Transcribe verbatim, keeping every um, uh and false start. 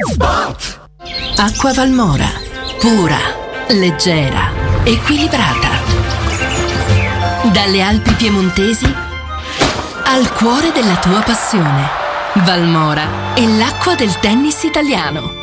Spot! Acqua Valmora, pura, leggera, equilibrata. Dalle Alpi piemontesi al cuore della tua passione. Valmora è l'acqua del tennis italiano.